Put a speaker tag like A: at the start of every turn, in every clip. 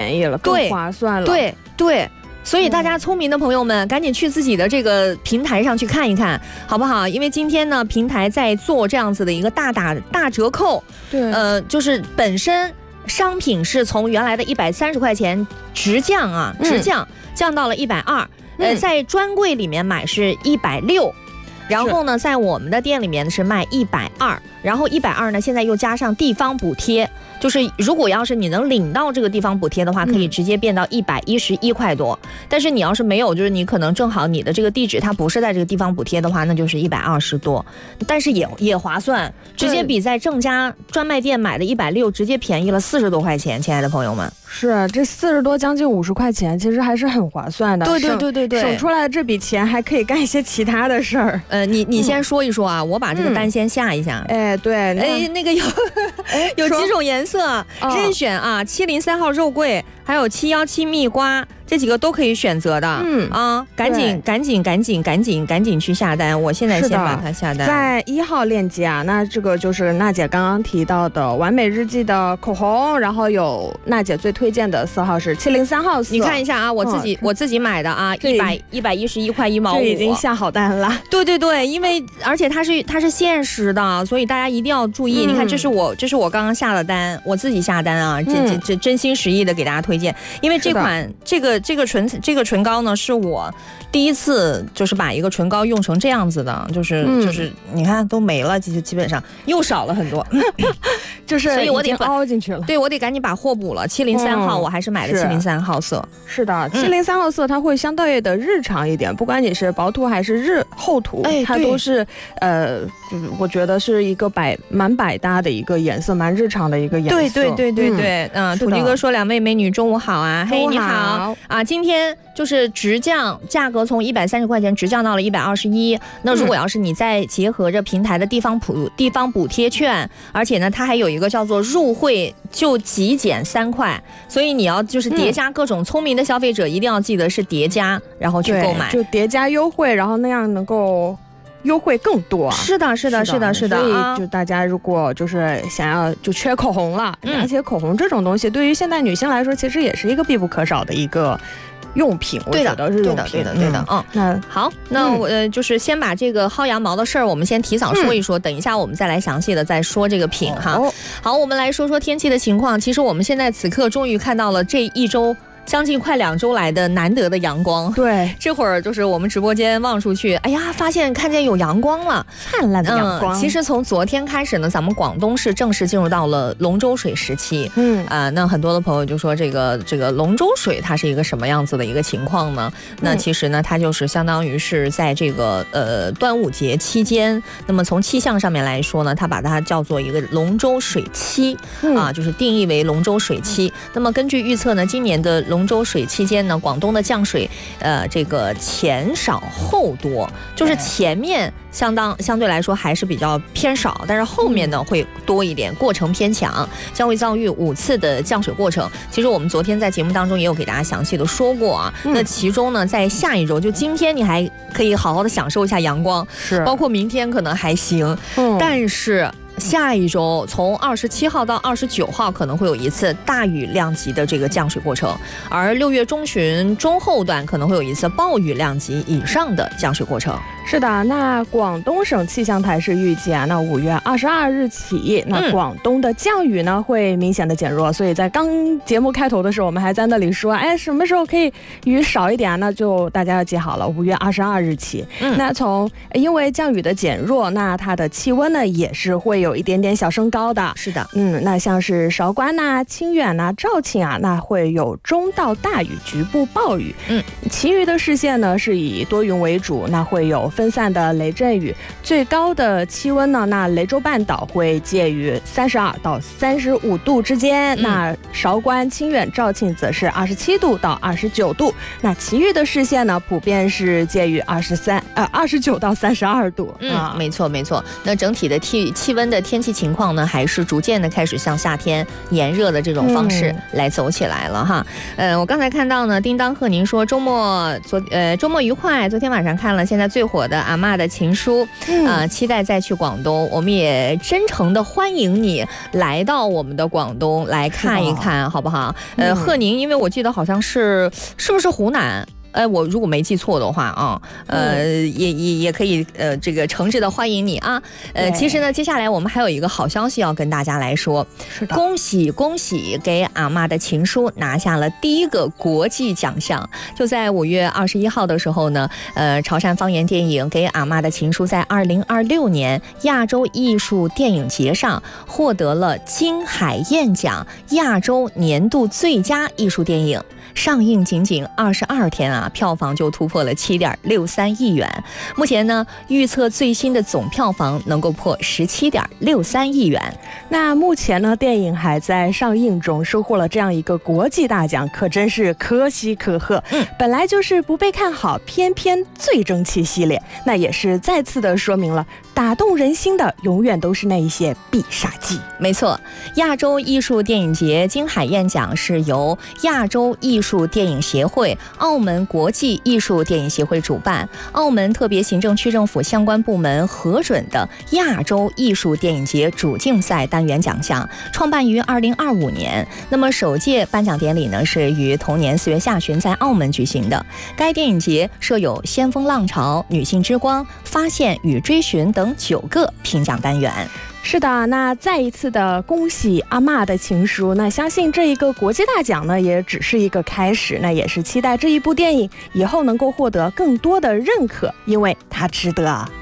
A: 便宜了，更划算了。
B: 对对。所以大家聪明的朋友们，赶紧去自己的这个平台上去看一看，好不好？因为今天呢，平台在做这样子的一个大折扣。
A: 对，
B: 就是本身商品是从原来的130块钱直降降到了120，在专柜里面买是160。然后呢，在我们的店里面是卖120，然后120呢，现在又加上地方补贴，就是如果要是你能领到这个地方补贴的话，可以直接变到111块多。但是你要是没有，就是你可能正好你的这个地址它不是在这个地方补贴的话，那就是120多，但是也划算，直接比在正佳专卖店买的160直接便宜了40多块钱，亲爱的朋友们。
A: 是，这40多将近50块钱，其实还是很划算的。
B: 对，
A: 省出来的这笔钱还可以干一些其他的事儿。
B: 你先说一说啊，我把这个单先下一下。
A: 对，
B: 那个有几种颜色任选啊，703号肉桂，还有717蜜瓜。这几个都可以选择的，赶紧去下单！我现在先把它下单。
A: 在1号链接啊，那这个就是娜姐刚刚提到的完美日记的口红，然后有娜姐最推荐的色号是703号色。
B: 你看一下啊，我自己买的啊，111块1毛5，
A: 这已经下好单了。
B: 对，因为而且它是限时的，所以大家一定要注意。你看，这是我刚刚下的单，我自己下单啊，这真心实意的给大家推荐，因为这款这个唇膏呢，是我第一次就是把一个唇膏用成这样子的，就是你看都没了，基本上又少了很多，
A: 就是
B: 所以我得
A: 凹进去了。
B: 对，我得赶紧把货补了。703号我还是买的703号色。
A: 是的，703号色它会相对的日常一点，不管你是薄涂还是厚涂，它都是我觉得是一个蛮百搭的一个颜色，蛮日常的一个颜色。
B: 对，土鸡哥说2位美女中午好啊，嘿你好啊，今天就是直降，价格从130块钱直降到了121。那如果要是你再结合着平台的地方补贴券，而且呢它还有一个叫做入会就极减3块，所以你要就是叠加各种聪明的消费者一定要记得是叠加，然后去购买，
A: 就叠加优惠，然后那样能够优惠更多啊！
B: 是的。所
A: 以就大家如果就是想要就缺口红了，而且口红这种东西对于现代女性来说，其实也是一个必不可少的一个用品，我觉得是用品。
B: 对的。那好，那我就是先把这个薅羊毛的事儿，我们先提早说一说，等一下我们再来详细的再说这个品哈。好，我们来说说天气的情况。其实我们现在此刻终于看到了这一周将近快2周来的难得的阳光。
A: 对，
B: 这会儿就是我们直播间望出去，哎呀，看见有阳光了，
A: 灿烂的阳光。
B: 其实从昨天开始呢，咱们广东是正式进入到了龙舟水时期。那很多的朋友就说这个龙舟水它是一个什么样子的一个情况呢？那其实呢，它就是相当于是在这个端午节期间，那么从气象上面来说呢，它把它叫做一个龙舟水期就是定义为龙舟水期。那么根据预测呢，今年的龙舟水期间呢，广东的降水这个前少后多，就是前面相对来说还是比较偏少，但是后面呢会多一点，过程偏强，将会遭遇5次的降水过程。其实我们昨天在节目当中也有给大家详细的说过啊。那其中呢，在下一周就今天你还可以好好的享受一下阳光，包括明天可能还行，但是下一周从27号到29号可能会有一次大雨量级的这个降水过程，而6月中旬中后段可能会有一次暴雨量级以上的降水过程。
A: 是的，那广东省气象台是预计啊，那5月22日起，那广东的降雨呢会明显的减弱。所以在刚节目开头的时候，我们还在那里说，什么时候可以雨少一点啊？那就大家要记好了，5月22日起。那因为降雨的减弱，那它的气温呢也是会有一点点小升高的。
B: 是的，
A: 那像是韶关呐、清远呐、肇庆啊，那会有中到大雨，局部暴雨。其余的市县呢是以多云为主，那会有分散的雷阵雨。最高的气温呢，那雷州半岛会介于32到35度之间，那韶关、清远、肇庆则是27度到29度。那其余的市县呢，普遍是介于29到32度。
B: 没错。那整体的气温的天气情况呢，还是逐渐的开始向夏天炎热的这种方式来走起来了哈。我刚才看到呢，叮当贺您说周末愉快，昨天晚上看了现在最火火的《阿嬷的情书》期待再去广东，我们也真诚的欢迎你来到我们的广东来看一看，好不好？贺宁，因为我记得好像是不是湖南？我如果没记错的话啊，也可以这个诚挚的欢迎你啊。其实呢，接下来我们还有一个好消息要跟大家来说，
A: 是的，
B: 恭喜恭喜，给阿嬷的情书拿下了第一个国际奖项。就在5月21号的时候呢，潮汕方言电影《给阿嬷的情书》在2026年亚洲艺术电影节上获得了金海燕奖亚洲年度最佳艺术电影。上映仅仅22天啊，票房就突破了7.63亿元。目前呢，预测最新的总票房能够破17.63亿元。
A: 那目前呢，电影还在上映中，收获了这样一个国际大奖，可真是可喜可贺。本来就是不被看好，偏偏最争气系列，那也是再次的说明了，打动人心的永远都是那一些必杀技。
B: 没错，亚洲艺术电影节金海燕奖是由亚洲艺术电影协会、澳门国际艺术电影协会主办，澳门特别行政区政府相关部门核准的亚洲艺术电影节主竞赛单元奖项，创办于2025年。那么首届颁奖典礼呢，是于同年4月下旬在澳门举行的。该电影节设有先锋浪潮、女性之光、发现与追寻等9个评奖单元。
A: 是的，那再一次的恭喜阿嬷的情书。那相信这一个国际大奖呢，也只是一个开始。那也是期待这一部电影以后能够获得更多的认可，因为它值得啊。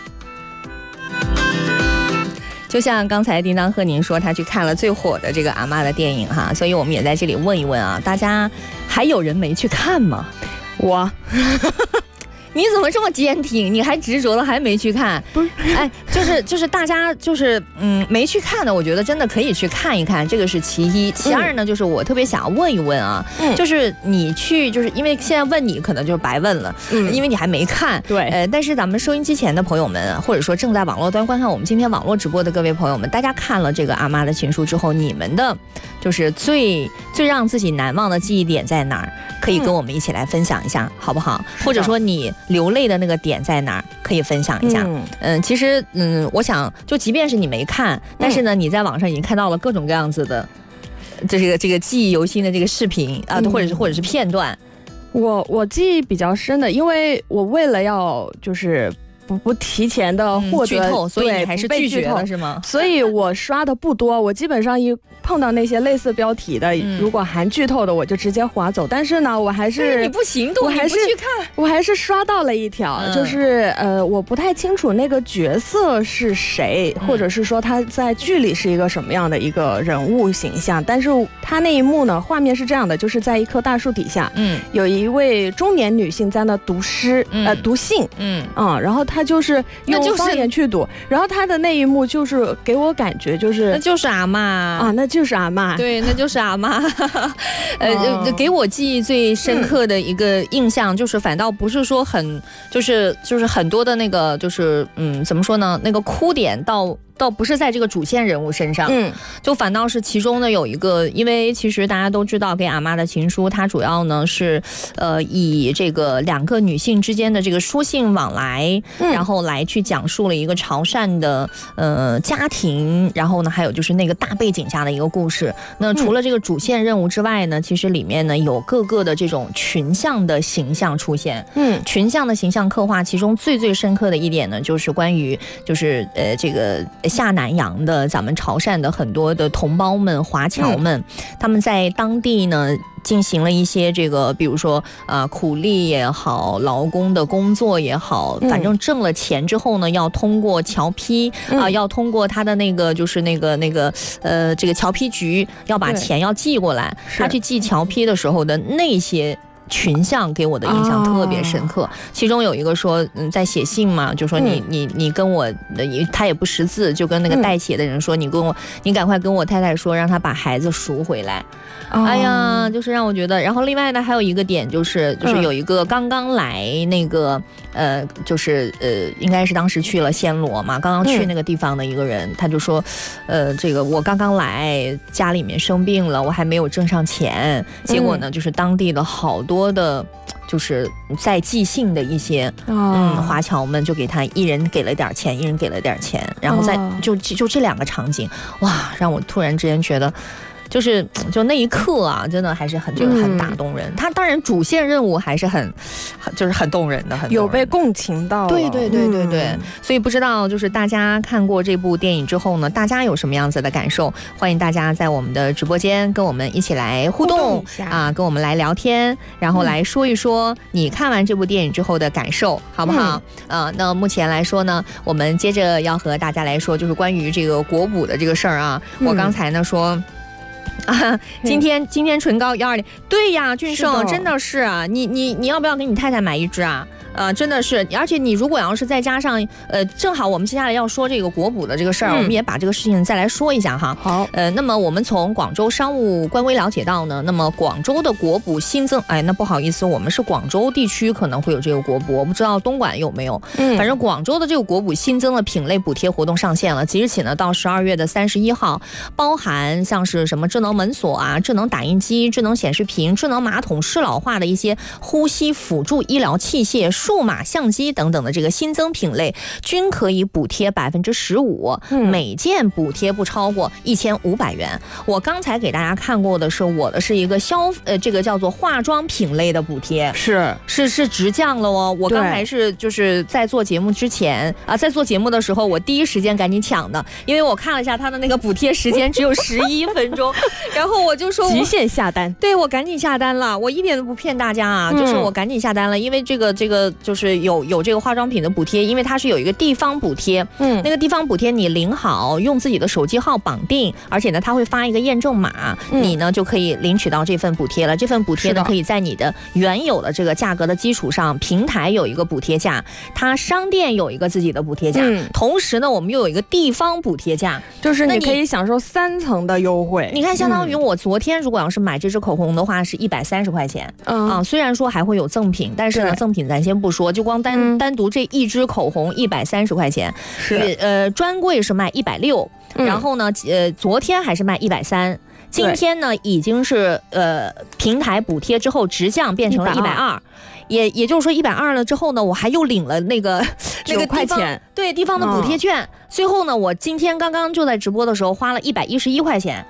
B: 就像刚才叮当和您说，他去看了最火的这个阿嬷的电影哈，所以我们也在这里问一问啊，大家还有人没去看吗？
A: 我。
B: 你怎么这么坚挺？你还执着的还没去看？不是，哎，就是大家就是没去看的，我觉得真的可以去看一看，这个是其一。其二呢，就是我特别想问一问啊，就是你去，就是因为现在问你可能就是白问了，因为你还没看。
A: 对，
B: 但是咱们收音机前的朋友们，或者说正在网络端观看我们今天网络直播的各位朋友们，大家看了这个阿嬷的情书之后，你们的就是最让自己难忘的记忆点在哪儿？可以跟我们一起来分享一下，好不好？或者说你流泪的那个点在哪儿，可以分享一下。其实我想就即便是你没看，但是呢，你在网上已经看到了各种各样子的这个记忆犹新的这个视频啊，或者是片段。
A: 我记忆比较深的，因为我为了要就是不提前的获得
B: 剧透，所以你还是拒绝了是吗？
A: 所以我刷的不多，我基本上一碰到那些类似标题的，如果含剧透的，我就直接划走。但是呢，我还是
B: 你不行动，你不去看，
A: 我还是刷到了一条，就是我不太清楚那个角色是谁，或者是说他在剧里是一个什么样的一个人物形象。但是他那一幕呢，画面是这样的，就是在一棵大树底下，有一位中年女性在那读诗，读信，然后他就是用方言去读，然后他的那一幕就是给我感觉就是
B: 那就是阿嬷啊，
A: 那就是阿嬷，
B: 对，那就是阿嬷。给我记忆最深刻的一个印象就是，反倒不是说很就是很多的那个就是怎么说呢，那个哭点倒不是在这个主线人物身上，就反倒是其中呢有一个，因为其实大家都知道，给阿嬷的情书，它主要呢是以这个2个女性之间的这个书信往来，然后来去讲述了一个潮汕的家庭，然后呢还有就是那个大背景下的一个故事。那除了这个主线任务之外呢，其实里面呢有各个的这种群像的形象出现，群像的形象刻画，其中最深刻的一点呢，就是关于就是这个下南洋的咱们潮汕的很多的同胞们、华侨们，他们在当地呢进行了一些这个，比如说苦力也好，劳工的工作也好，反正挣了钱之后呢，要通过侨批要通过他的那个就是那个这个侨批局要把钱要寄过来，他去寄侨批的时候的那些群像给我的印象特别深刻。其中有一个说在写信嘛，就说你跟我，他也不识字，就跟那个代写的人说，你赶快跟我太太说，让他把孩子赎回来。哎呀，就是让我觉得。然后另外呢，还有一个点就是有一个刚刚来那个就是应该是当时去了暹罗嘛，刚刚去那个地方的一个人，他就说这个我刚刚来，家里面生病了，我还没有挣上钱，结果呢就是当地的好多多的就是在寄信的一些华侨们，就给他一人给了点钱，一人给了点钱，然后就这2个场景，哇，让我突然之间觉得。就那一刻啊，真的还是很打动人。他当然主线任务还是很动人的，
A: 有被共情到。
B: 对。所以不知道就是大家看过这部电影之后呢，大家有什么样子的感受？欢迎大家在我们的直播间跟我们一起来互动啊，跟我们来聊天，然后来说一说你看完这部电影之后的感受，好不好？那目前来说呢，我们接着要和大家来说，就是关于这个国补的这个事儿啊。我刚才呢说。今天唇膏120，对呀，俊胜真的是啊，你要不要给你太太买一支啊？真的是，而且你如果要是再加上正好我们接下来要说这个国补的这个事儿，我们也把这个事情再来说一下哈。
A: 好，
B: 那么我们从广州商务官微了解到呢，那么广州的国补新增，那不好意思，我们是广州地区可能会有这个国补，我不知道东莞有没有。反正广州的这个国补新增了品类补贴活动上线了，即日起呢到12月31号，包含像是什么智能门锁啊、智能打印机、智能显示屏、智能马桶、适老化的一些呼吸辅助医疗器械、数码相机等等的这个新增品类，均可以补贴15%，每件补贴不超过1500元。我刚才给大家看过的是我的是一个这个叫做化妆品类的补贴，是直降了哦。我刚才就是在做节目之前啊，在做节目的时候，我第一时间赶紧抢的，因为我看了一下它的那个补贴时间只有11分钟，然后我就说
A: 极限下单，
B: 对，我赶紧下单了，我一点都不骗大家啊，就是我赶紧下单了，因为这个就是有这个化妆品的补贴，因为它是有一个地方补贴，那个地方补贴你领好，用自己的手机号绑定，而且呢它会发一个验证码，你呢就可以领取到这份补贴了。这份补贴呢可以在你的原有的这个价格的基础上，平台有一个补贴价，它商店有一个自己的补贴价，同时呢我们又有一个地方补贴价，
A: 就是你可以享受3层的优惠。
B: 你看，相当于我昨天如果要是买这支口红的话是130块钱，虽然说还会有赠品，但是呢赠品咱先不说，就光单独这一支口红130块钱，专柜是卖160，然后呢昨天还是卖130。今天呢已经是平台补贴之后直降变成了120，也就是说120了之后呢，我还又领了那个
A: 9块钱，
B: 对，地方的补贴券。最后呢，我今天刚刚就在直播的时候花了111块钱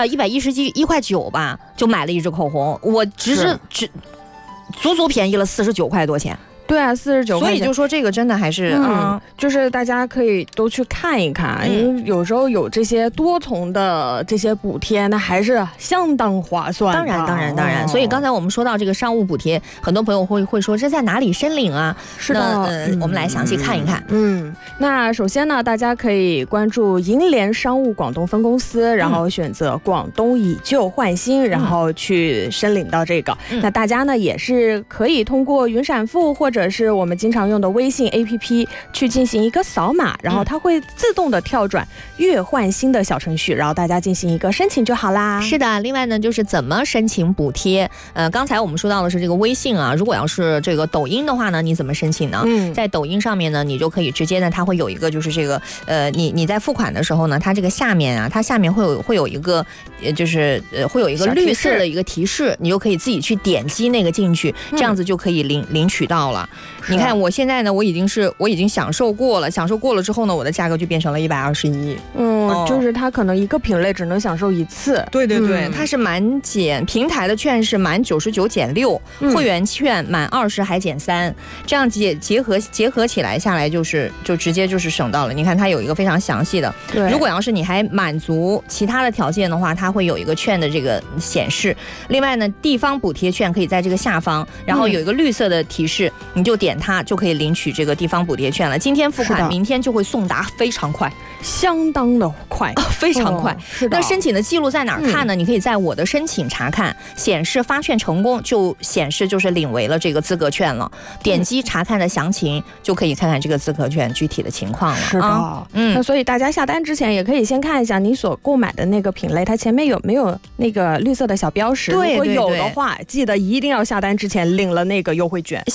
B: ，111块9吧，就买了一支口红，我足足便宜了49块多钱。
A: 对啊，49块钱，
B: 所以就说这个真的还是
A: 就是大家可以都去看一看，因为有时候有这些多重的这些补贴，那还是相当划算的。
B: 当然。所以刚才我们说到这个商务补贴，很多朋友会说这在哪里申领啊？
A: 是的，
B: 我们来详细看一看。
A: 那首先呢，大家可以关注银联商务广东分公司，然后选择广东以旧换新，然后去申领到这个。那大家呢也是可以通过云闪付或者是我们经常用的微信 APP 去进行一个扫码，然后它会自动的跳转月换新的小程序，然后大家进行一个申请就好啦。
B: 是的，另外呢就是怎么申请补贴。刚才我们说到的是这个微信啊，如果要是这个抖音的话呢，你怎么申请呢？在抖音上面呢，你就可以直接呢，它会有一个就是这个你在付款的时候呢，它这个下面啊，它下面会有一个就是会有一个绿色的一个提示，你就可以自己去点击那个进去，这样子就可以领取到了。你看我现在呢，我已经享受过了之后呢，我的价格就变成了121。
A: 就是它可能一个品类只能享受1次。
B: 对，它是满减，平台的券是满99减6，会员券满20还减3，这样结合起来下来就直接就是省到了。你看它有一个非常详细的，如果要是你还满足其他的条件的话，它会有一个券的这个显示。另外呢，地方补贴券可以在这个下方，然后有一个绿色的提示，你就点它就可以领取这个地方补贴券了。今天付款，明天就会送达，非常快，
A: 相当的快，
B: 非常快。那申请的记录在哪儿看呢？你可以在我的申请查看，显示发券成功，就显示就是领为了这个资格券了。点击查看的详情，就可以看看这个资格券具体的情况了。
A: 是的，那所以大家下单之前也可以先看一下你所购买的那个品类，它前面有没有那个绿色的小标识。如果有的话，记得一定要下单之前领了那个优惠券。
B: 谢谢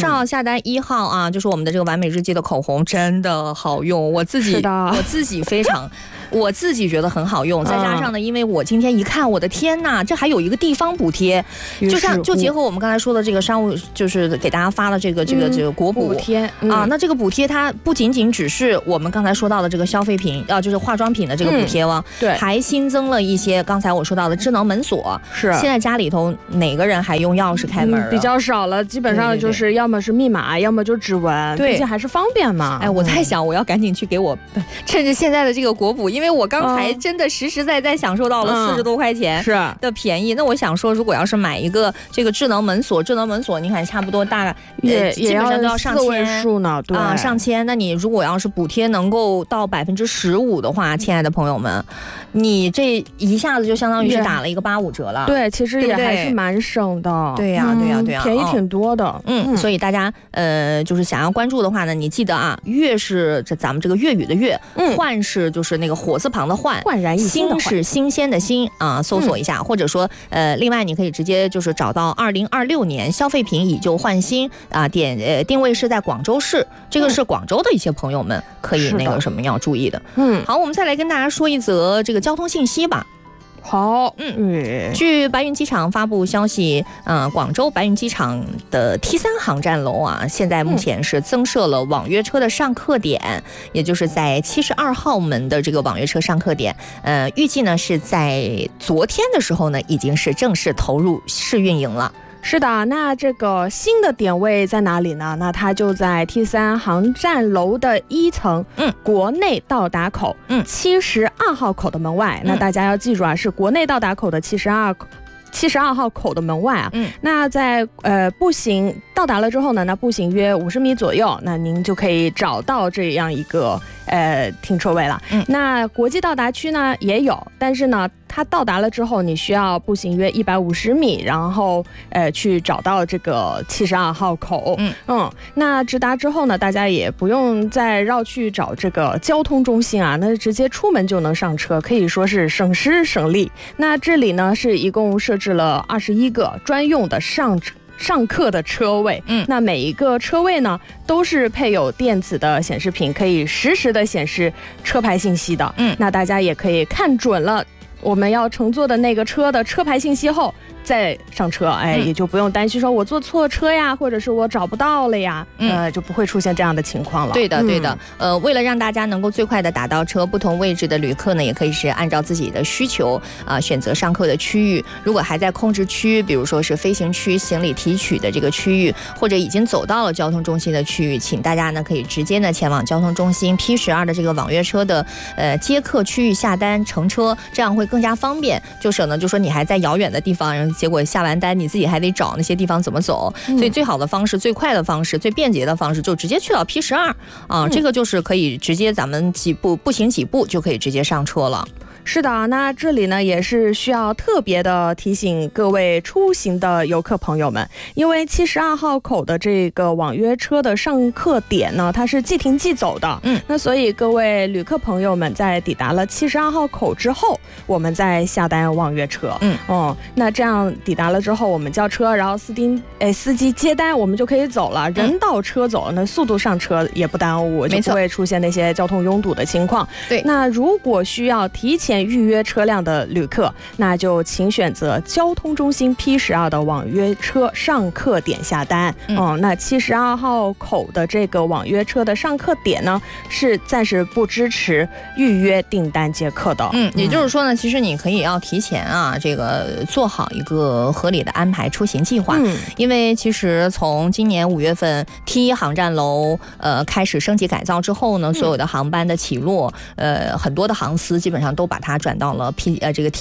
B: 20号下单1号啊，就是我们的这个完美日记的口红真的好用，我自己非常。我自己觉得很好用，再加上呢，因为我今天一看，我的天呐，这还有一个地方补贴，就结合我们刚才说的这个商务，就是给大家发了这个国补
A: 贴
B: 啊，那这个补贴它不仅仅只是我们刚才说到的这个消费品就是化妆品的这个补贴哦，
A: 对，
B: 还新增了一些刚才我说到的智能门锁，
A: 是
B: 现在家里头哪个人还用钥匙开门？
A: 比较少了，基本上就是要么是密码，要么就指纹，
B: 对，
A: 毕竟还是方便嘛。
B: 哎，我在想，我要赶紧去给我趁着现在的这个国补，因为我刚才真的实实在在享受到了40多块钱的便宜。那我想说，如果要是买一个这个智能门锁，你看差不多大概基本上都要上千，4
A: 位数呢，对
B: 啊，上千。那你如果要是补贴能够到15%的话，亲爱的朋友们，你这一下子就相当于是打了一个85折了。
A: 对，其实也还是蛮省的。
B: 对呀，
A: 便宜挺多的。
B: 所以大家就是想要关注的话呢，你记得啊，粤是咱们这个粤语的粤，焕是就是那个火字旁的焕。
A: 焕然一新的
B: 新是新鲜的新啊，搜索一下，或者说另外你可以直接就是找到2026年消费品以旧换新啊，定位是在广州市，这个是广州的一些朋友们可以那个什么要注意的。好，我们再来跟大家说一则这个交通信息吧。
A: 好，
B: 据白云机场发布消息，广州白云机场的 T3航站楼啊，现在目前是增设了网约车的上客点，也就是在72号门的这个网约车上客点，预计呢是在昨天的时候呢，已经是正式投入试运营了。
A: 是的，那这个新的点位在哪里呢？那它就在 T3航站楼的1层，国内到达口，72号口的门外。那大家要记住啊，是国内到达口的72号口的门外啊。那在步行到达了之后呢，那步行约50米左右，那您就可以找到这样一个停车位了。那国际到达区呢也有，但是呢它到达了之后，你需要步行约150米，然后去找到这个72号口。那直达之后呢，大家也不用再绕去找这个交通中心啊，那直接出门就能上车，可以说是省时省力。那这里呢是一共设置了21个专用的上客的车位，那每一个车位呢都是配有电子的显示屏，可以实时的显示车牌信息的。那大家也可以看准了我们要乘坐的那个车的车牌信息后再上车，也就不用担心说我坐错车呀，或者是我找不到了呀，就不会出现这样的情况了。
B: 对的。为了让大家能够最快的打到车，不同位置的旅客呢，也可以是按照自己的需求选择上客的区域。如果还在控制区，比如说是飞行区、行李提取的这个区域，或者已经走到了交通中心的区域，请大家呢可以直接呢前往交通中心 P12的这个网约车的接客区域下单乘车，这样会更加方便，就省得就说你还在遥远的地方，结果下完单你自己还得找那些地方怎么走。所以最好的方式、最快的方式、最便捷的方式，就直接去到 P12啊，这个就是可以直接咱们步行几步就可以直接上车了。
A: 是的，那这里呢也是需要特别的提醒各位出行的游客朋友们，因为72号口的这个网约车的上客点呢，它是即停即走的。那所以各位旅客朋友们在抵达了72号口之后，我们再下单网约车。那这样抵达了之后，我们叫车，然后司机接单，我们就可以走了，人到车走，那速度上车也不耽误，就不会出现那些交通拥堵的情况。
B: 对，
A: 那如果需要提前预约车辆的旅客，那就请选择交通中心 P12的网约车上客点下单。那72号口的这个网约车的上客点呢，是暂时不支持预约订单接客的。
B: 也就是说呢，其实你可以要提前这个做好一个合理的安排出行计划。因为其实从今年5月份 T1航站楼开始升级改造之后呢，所有的航班的起落，很多的航司基本上都把它转到了这个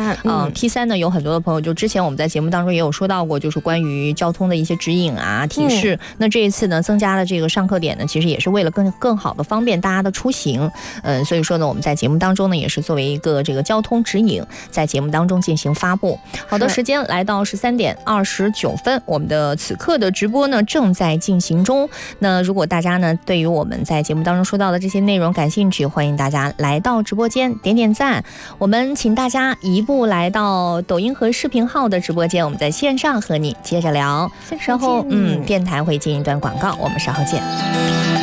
B: T3。T3呢，有很多的朋友就之前我们在节目当中也有说到过，就是关于交通的一些指引提示。那这一次呢，增加了这个上客点呢，其实也是为了更好的方便大家的出行。所以说呢，我们在节目当中呢，也是作为一个这个交通指引，在节目当中进行发布。好的，时间来到13点29分，我们的此刻的直播呢正在进行中。那如果大家呢对于我们在节目当中说到的这些内容感兴趣，欢迎大家来到直播间点点赞。 赞。我们请大家移步来到抖音和视频号的直播间，我们在线上和你接着聊。稍后电台会进一段广告，我们稍后见。